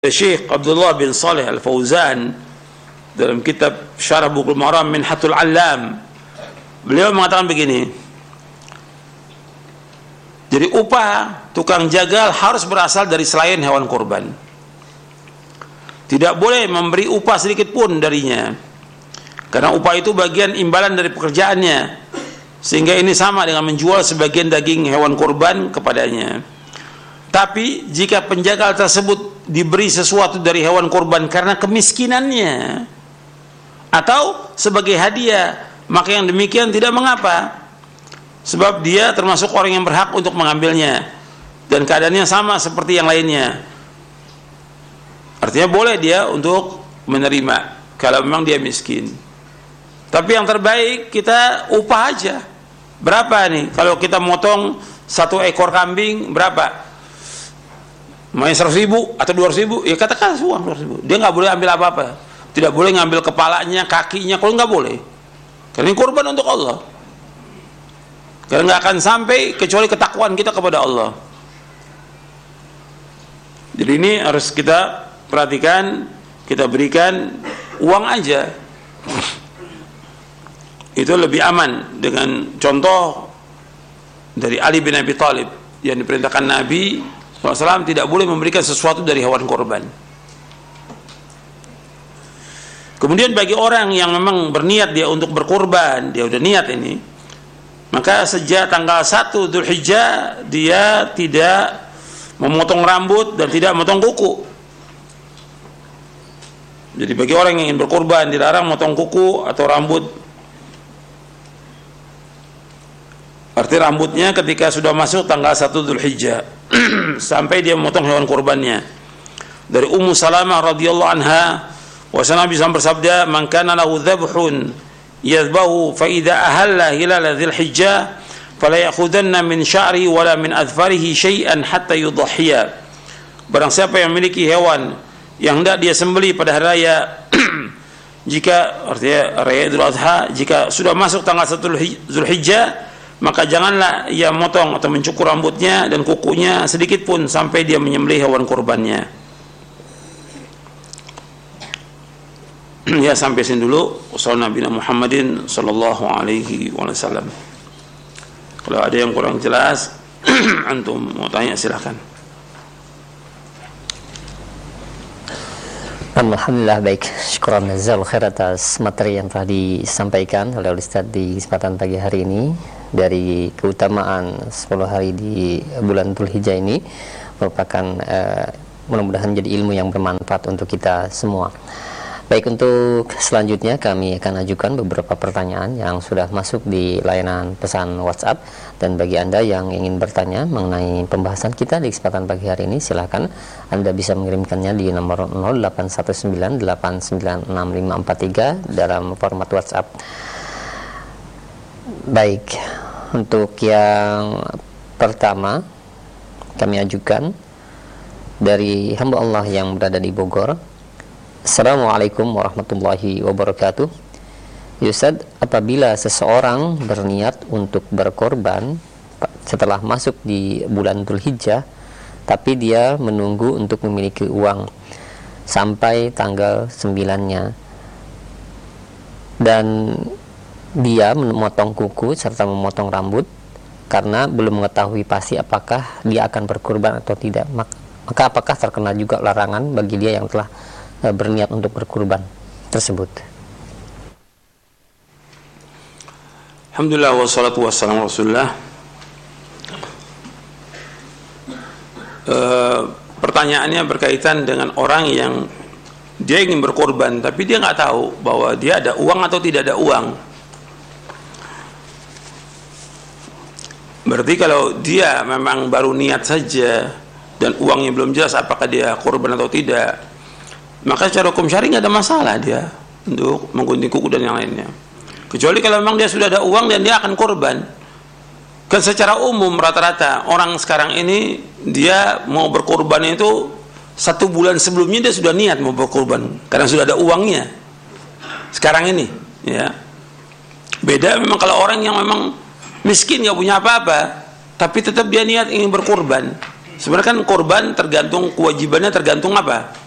Syekh Abdullah bin Saleh Al-Fauzan dalam kitab Syarah Bulughul Maram Minhatul Allam, beliau mengatakan begini, jadi upah tukang jagal harus berasal dari selain hewan kurban. Tidak boleh memberi upah sedikit pun darinya, karena upah itu bagian imbalan dari pekerjaannya, sehingga ini sama dengan menjual sebagian daging hewan kurban kepadanya. Tapi jika penjagal tersebut diberi sesuatu dari hewan kurban karena kemiskinannya atau sebagai hadiah, maka yang demikian tidak mengapa, sebab dia termasuk orang yang berhak untuk mengambilnya dan keadaannya sama seperti yang lainnya. Artinya boleh dia untuk menerima kalau memang dia miskin. Tapi yang terbaik kita upah aja. Berapa nih kalau kita motong 1 ekor kambing, berapa? Main 100.000 atau 200.000, ya katakan uang 200.000. Dia nggak boleh ambil apa-apa. Tidak boleh ngambil kepalanya, kakinya, kalau nggak boleh. Karena ini kurban untuk Allah. Karena nggak akan sampai kecuali ketakwaan kita kepada Allah. Jadi ini harus kita perhatikan, kita berikan uang aja. Itu lebih aman dengan contoh dari Ali bin Abi Thalib yang diperintahkan Nabi SAW tidak boleh memberikan sesuatu dari hewan korban. Kemudian bagi orang yang memang berniat dia untuk berkorban, dia udah niat ini, maka sejak tanggal 1 Dzulhijjah dia tidak memotong rambut dan tidak memotong kuku. Jadi bagi orang yang ingin berkorban dilarang memotong kuku atau rambut. Arti rambutnya ketika sudah masuk tanggal 1 Dzulhijjah sampai dia memotong hewan kurbannya. Dari Ummu Salamah radhiyallahu anha, wasallam Nabi SAW bersabda, "Man kana lahu dhabhun yadhbahu fa idza ahalla hilal Dzulhijjah fala ya'khudanna min sya'ri wala min adfarihi syai'an hatta yudhhiya." Barang siapa yang memiliki hewan yang hendak dia sembelih pada hari raya jika artinya raya Idul Adha, jika sudah masuk tanggal 1 Dzulhijjah, maka janganlah ia motong atau mencukur rambutnya dan kukunya sedikit pun sampai dia menyembelih hewan kurbannya. Ya, sampai sini dulu. Wassalamualaikum Nabi Muhammadin sallallahu alaihi wasallam. Kalau ada yang kurang jelas antum mau tanya silakan. Alhamdulillah, baik. Syukran jazakallahu khair atas materi yang telah disampaikan oleh Ustaz di kesempatan pagi hari ini, dari keutamaan 10 hari di bulan Dzulhijjah ini merupakan mudah-mudahan menjadi ilmu yang bermanfaat untuk kita semua. Baik, untuk selanjutnya kami akan ajukan beberapa pertanyaan yang sudah masuk di layanan pesan WhatsApp, dan bagi Anda yang ingin bertanya mengenai pembahasan kita di kesempatan pagi hari ini, silakan Anda bisa mengirimkannya di nomor 0819896543 dalam format WhatsApp. Baik, untuk yang pertama kami ajukan dari hamba Allah yang berada di Bogor. Assalamualaikum warahmatullahi wabarakatuh. Ustaz, apabila seseorang berniat untuk berkorban setelah masuk di bulan Dzulhijjah, tapi dia menunggu untuk memiliki uang sampai tanggal 9-nya, dan dia memotong kuku serta memotong rambut karena belum mengetahui pasti apakah dia akan berkurban atau tidak, maka apakah terkena juga larangan bagi dia yang telah berniat untuk berkurban tersebut? Alhamdulillah wassalatu wassalamu Rasulullah. Pertanyaannya berkaitan dengan orang yang dia ingin berkorban tapi dia nggak tahu bahwa dia ada uang atau tidak ada uang. Berarti kalau dia memang baru niat saja dan uangnya belum jelas apakah dia korban atau tidak, maka secara hukum syari nggak ada masalah dia untuk menggunting kuku dan yang lainnya. Kecuali kalau memang dia sudah ada uang dan dia akan korban. Kan secara umum rata-rata orang sekarang ini dia mau berkorban itu 1 bulan sebelumnya dia sudah niat mau berkorban karena sudah ada uangnya. Sekarang ini, ya. Beda memang kalau orang yang memang miskin nggak punya apa-apa, tapi tetap dia niat ingin berkorban. Sebenarnya kan korban tergantung kewajibannya, tergantung apa?